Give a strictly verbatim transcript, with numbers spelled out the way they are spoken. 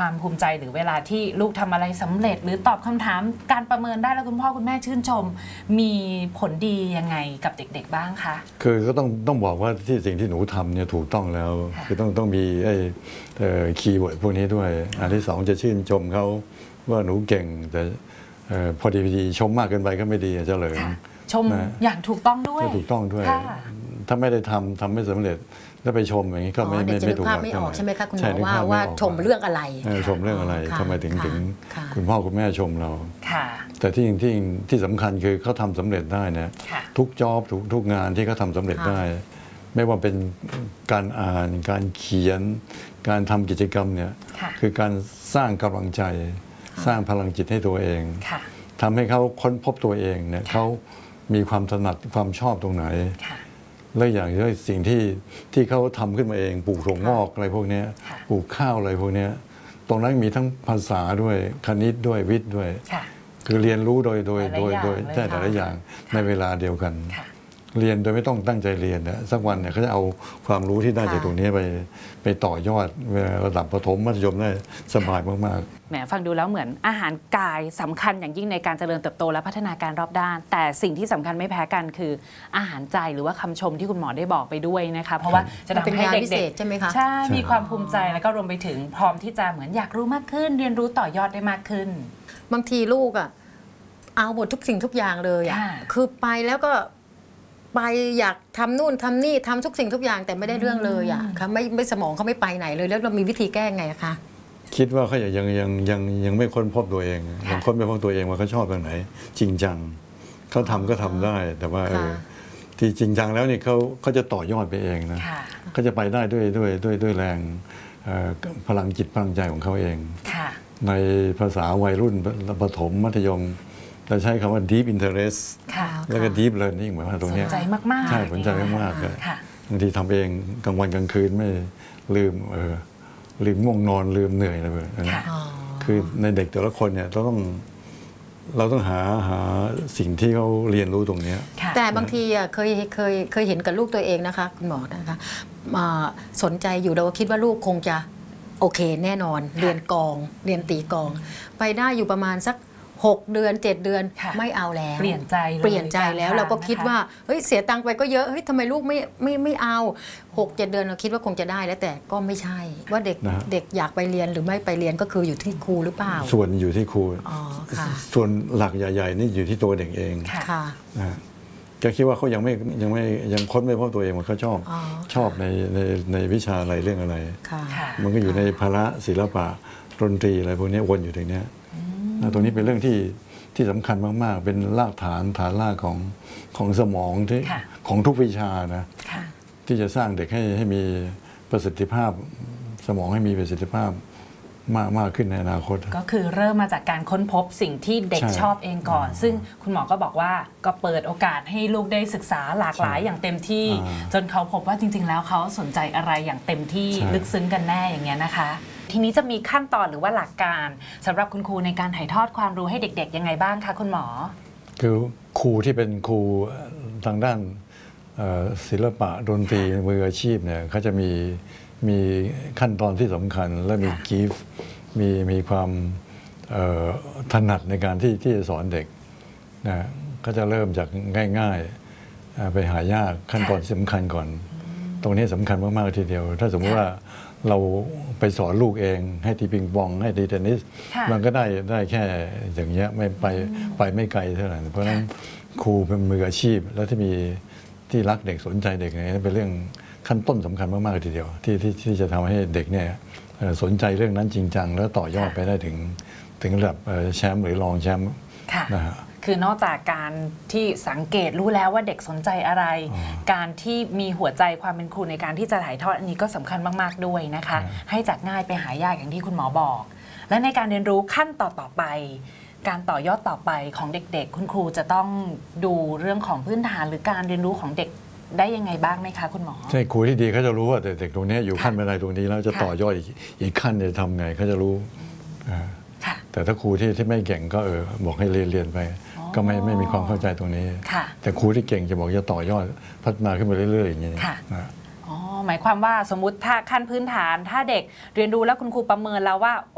ความภูมิใจหรือเวลาที่ลูกทำอะไรสำเร็จหรือตอบคำถามการประเมินได้แล้วคุณพ่อคุณแม่ชื่นชมมีผลดียังไงกับเด็กๆบ้างคะคือก็ต้องต้องบอกว่าที่สิ่งที่หนูทำเนี่ยถูกต้องแล้วคือต้องต้องมีไอ้คีย์เวิร์ดพวกนี้ด้วยอันที่สองจะชื่นชมเขาว่าหนูเก่งแต่พอดีชมมากเกินไปก็ไม่ดีเฉลิมชมอย่างถูกต้องด้วยถูกต้องด้วยถ้าไม่ได้ทำทำไม่สำเร็จแล้วไปชมอย่างนี้ก็ไม่ไม่ไม่ถูกไม่ออกใช่ไหมคะคุณหมอว่าว่าชมเรื่องอะไรชมเรื่องอะไรทำไมถึงถึงคุณพ่อคุณแม่ชมเราแต่ที่ที่ที่สำคัญคือเขาทำสำเร็จได้นะทุกจ็อบทุกทุกงานที่เขาทำสำเร็จได้ไม่ว่าเป็นการอ่านการเขียนการทำกิจกรรมเนี่ยคือการสร้างกำลังใจสร้างพลังจิตให้ตัวเองทำให้เขาค้นพบตัวเองเนี่ยเขามีความถนัดความชอบตรงไหนและอย่างที่สิ่งที่ที่เขาทำขึ้นมาเองปลูกถั่วงอกอะไรพวกนี้ปลูกข้าวอะไรพวกนี้ตรงนั้นมีทั้งภาษาด้วยคณิตด้วยวิทย์ด้วยคือเรียนรู้โดยโดยโดยโดยแต่แต่ละอย่างในเวลาเดียวกันเรียนโดยไม่ต้องตั้งใจเรียนนะสักวันเนี่ยเขาจะเอาความรู้ที่ได้จากตรงนี้ไปไปต่อยอดระดับประถมมัธยมได้สบายมากๆแหมฟังดูแล้วเหมือนอาหารกายสำคัญอย่างยิ่งในการเจริญเติบโตและพัฒนาการรอบด้านแต่สิ่งที่สำคัญไม่แพ้กันคืออาหารใจหรือว่าคำชมที่คุณหมอได้บอกไปด้วยนะคะเพราะว่าจะทำให้เด็กๆใช่ไหมคะใช่มีความภูมิใจแล้วก็รวมไปถึงพร้อมที่จะเหมือนอยากรู้มากขึ้นเรียนรู้ต่อยอดได้มากขึ้นบางทีลูกอ่ะเอาหมดทุกสิ่งทุกอย่างเลยอ่ะคือไปแล้วก็ไปอยากทำนู่นทำนี่ทำทุกสิ่งทุกอย่างแต่ไม่ได้เรื่องเลยอ่ะค่ะไม่ไม่สมองเขาไม่ไปไหนเลยแล้วเรามีวิธีแก้ไงคะคิดว่าเขายังยังยังยังไม่ค้นพบตัวเองยังค้นไม่พบตัวเองว่าเขาชอบตรงไหนจริงจังเขาทำก็ทำได้แต่ว่าเออที่จริงจังแล้วนี่เขาเขาจะต่อยอดไปเองนะเขาจะไปได้ด้วยด้วยด้วยด้วยแรงพลังจิตพลังใจของเขาเองในภาษาวัยรุ่นประถมมัธยมเราใช้คำว่า deep interest แล้วก็ deep learning หมายว่าตรงนี้สนใจมากๆใช่สนใจมากๆเลยบางทีทำเองกลางวันกลางคืนไม่ลืมเออลืมง่วงนอนลืมเหนื่อยอะไรแบบนี้คือในเด็กแต่ละคนเนี่ยเราต้องเราต้องหาหาสิ่งที่เขาเรียนรู้ตรงนี้แต่บางทีเคยเคยเคยเห็นกับลูกตัวเองนะคะคุณหมอนะคะสนใจอยู่เราก็คิดว่าลูกคงจะโอเคแน่นอนเรียนกองเรียนตีกองไปได้อยู่ประมาณสักหกเดือนเจ็ดเดือนไม่เอาแล้วเปลี่ยนใจเปลี่ยนใจแล้วเราก็คิดว่าเฮ้ยเสียตังค์ไปก็เยอะเฮ้ยทำไมลูกไม่ไม่ไม่เอาหกเจ็ดเดือนเราคิดว่าคงจะได้แล้วแต่ก็ไม่ใช่ว่าเด็กเด็กอยากไปเรียนหรือไม่ไปเรียนก็คืออยู่ที่ครูหรือเปล่าส่วนอยู่ที่ครูส่วนหลักใหญ่ๆนี่อยู่ที่ตัวเด็กเองค่ะจะคิดว่าเขายังไม่ยังไม่ยังค้นไม่พบตัวเองว่าเขาชอบชอบในในในวิชาอะไรเรื่องอะไรมันก็อยู่ในภาระศิลปะดนตรีอะไรพวกนี้วนอยู่ตรงนี้ตรงนี้เป็นเรื่องที่ที่สำคัญมากๆเป็นรากฐานฐานรากของของสมองที่ของทุกวิชานะที่จะสร้างเด็กให้ให้มีประสิทธิภาพสมองให้มีประสิทธิภาพมากมากขึ้นในอนาคตก็คือเริ่มมาจากการค้นพบสิ่งที่เด็กชอบเองก่อนซึ่งคุณหมอก็บอกว่าก็เปิดโอกาสให้ลูกได้ศึกษาหลากหลายอย่างเต็มที่จนเขาพบว่าจริงๆแล้วเขาสนใจอะไรอย่างเต็มที่ลึกซึ้งกันแน่อย่างเงี้ยนะคะทีนี้จะมีขั้นตอนหรือว่าหลักการสำหรับคุณครูในการถ่ายทอดความรู้ให้เด็กๆยังไงบ้างคะคุณหมอคือครูที่เป็นครูทางด้านศิลปะดนตรีมืออาชีพเนี่ยเขาจะมีมีขั้นตอนที่สำคัญและมีกิฟต์มีมีความถนัดในการที่ที่จะสอนเด็กนะก็จะเริ่มจากง่ายๆไปหายากขั้นตอนสำคัญก่อนตรงนี้สำคัญมากๆทีเดียวถ้าสมมติว่าเราไปสอนลูกเองให้ตีปิงปองให้ตีเทนนิสมันก็ได้ได้แค่อย่างเงี้ยไม่ไปไปไม่ไกลเท่าไหร่เพราะฉะนั้นครูเป็นมืออาชีพแล้วที่มีที่รักเด็กสนใจเด็กเนี่ยเป็นเรื่องขั้นต้นสำคัญมากๆทีเดียวที่ที่ที่จะทำให้เด็กเนี่ยสนใจเรื่องนั้นจริงจังแล้วต่อยอดไปได้ถึงถึงระดับแชมป์หรือรองแชมป์นะฮะคือนอกจากการที่สังเกตรู้แล้วว่าเด็กสนใจอะไรการที่มีหัวใจความเป็นครูในการที่จะถ่ายทอดอันนี้ก็สำคัญมากๆด้วยนะคะให้จากง่ายไปหายากอย่างที่คุณหมอบอกและในการเรียนรู้ขั้นต่อต่อไปการต่อยอดต่อไปของเด็กๆคุณครูจะต้องดูเรื่องของพื้นฐานหรือการเรียนรู้ของเด็กได้ยังไงบ้างไหมคะคุณหมอใช่ครูที่ดีเขาจะรู้ว่าเด็กตรงนี้อยู่ขั้นบันไดตรงนี้แล้วจะต่อยอดอีกขั้นจะทำไงเขาจะรู้แต่ถ้าครูที่ที่ไม่เก่งก็เออบอกให้เรียนเรียนไปก็ไม่ไม่มีความเข้าใจตรงนี้แต่ครูที่เก่งจะบอกจะต่อยอดพัฒนาขึ้นไปเรื่อยๆอย่างนี้หมายความว่าสมมุติถ้าขั้นพื้นฐานถ้าเด็กเรียนรู้แล้วคุณครูประเมินแล้วว่า